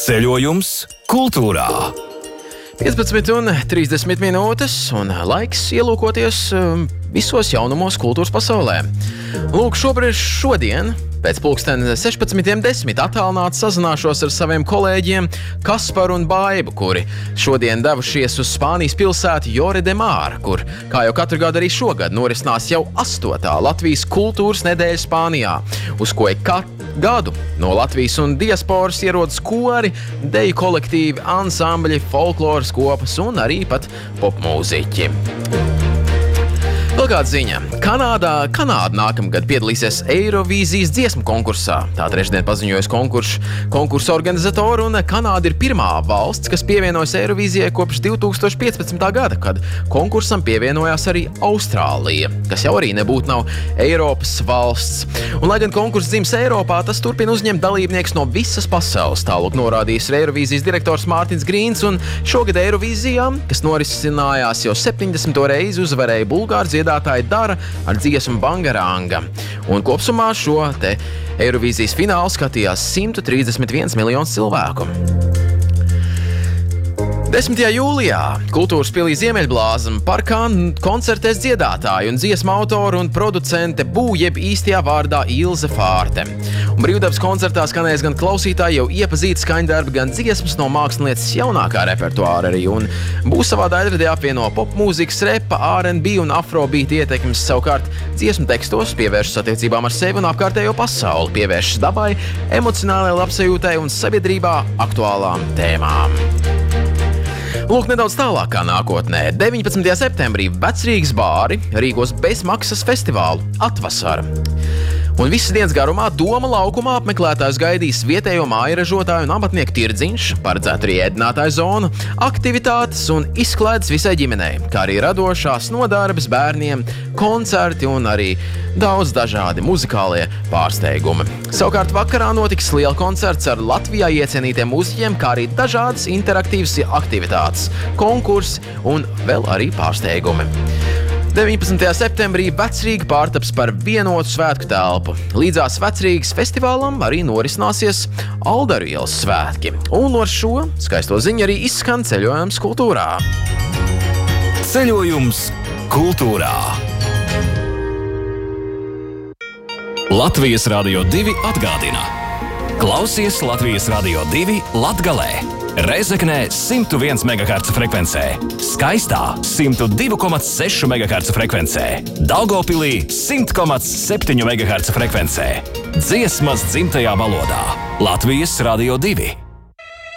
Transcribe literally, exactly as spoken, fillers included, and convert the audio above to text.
Ceļojums kultūrā. piecpadsmit un trīsdesmit minūtes un laiks ielūkoties visos jaunumos kultūras pasaulē. Lūk, šobrīd šodien, pēc pulksten sešpadsmitiem desmit attālināti sazināšos ar saviem kolēģiem Kasparu un Baibu, kuri šodien devušies uz Spānijas pilsētu Lloret de Mar, kur, kā jau katru gadu arī šogad, norisinās jau astotā Latvijas kultūras nedēļa Spānijā, uz ko ik gadu no Latvijas un diasporas ierodas kori, deju kolektīvi, ansambļi, folkloras kopas un arī pat popmūziķi. Vēl kāda ziņa. Kanādā, Kanāda nākamgad piedalīsies Eirovīzijas dziesmu konkursā. Tā trešdien paziņojas konkursu, konkursu organizatori, un Kanāda ir pirmā valsts, kas pievienojas Eirovīzijai kopš divi tūkstoši piecpadsmitā gada, kad konkursam pievienojās arī Austrālija, kas jau arī nebūtu nav Eiropas valsts. Un, lai gan konkurss dzims Eiropā, tas turpina uzņemt dalībnieks no visas pasaules. Tālūk norādījis Eirovīzijas direktors Mārtiņš Grīns, un šogad Eirovīzijā, kas norisinājās jau septiņdesmito reizi, uzvarēja bulgāru dziedātāji Dara ar dziesmu Bangaranga. Un kopsumā šo te Eirovīzijas finālu skatījās simt trīsdesmit viens miljonus cilvēku. desmitajā jūlijā Kultūras pilī Ziemeļblāzma parkā koncertēs dziedātāju un dziesmu autoru un producente Bū, jeb īstajā vārdā Ilze Fārte. Un brīvdabas koncertā skanēs gan klausītāji jau iepazīti skaņdarbi, gan dziesmas no mākslinieces jaunākā repertuāra arī. Un Bū savā daļradē apvieno popmūzikas, repa, R and B un afrobeat ietekmes, savukārt dziesmu tekstos pievēršas attiecībām ar sevi un apkārtējo pasauli, pievēršas dabai, emocionālajai labsajūtai un sabiedrībā aktuālām tēmām. Lūk, nedaudz tālākā nākotnē. deviņpadsmitajā septembrī Vecrīgas bāri rīkos bezmaksas festivālu Atvasara. Un visas dienas garumā Doma laukumā apmeklētājs gaidīs vietējo mājražotāju un amatnieku tirdziņš, paredzētu arī ēdinātāju zonu, aktivitātes un izklaides visai ģimenei, kā arī radošās nodarbes bērniem, koncerti un arī daudz dažādi muzikālie pārsteigumi. Savukārt vakarā notiks liela koncerts ar Latvijā iecienītiem mūziķiem, kā arī dažādas interaktīvas aktivitātes, konkursi un vēl arī pārsteigumi. deviņpadsmitajā septembrī Vecrīga pārtaps par vienotu svētku telpu. Līdzās Vecrīgas festivālam arī norisināsies Aldaru ielas svētki. Un ar šo skaisto ziņu arī izskan ceļojums kultūrā. Ceļojums kultūrā. Latvijas Radio divi atgādina. Klausies Latvijas Radio divi Latgalē. Rezeknē simt viens megaherca frekvencē, Skaistā simt divi komats seši megaherca frekvencē, Daugavpilī simt komats septiņi megaherca frekvencē. Dziesmas dzimtajā valodā. Latvijas Radio divi.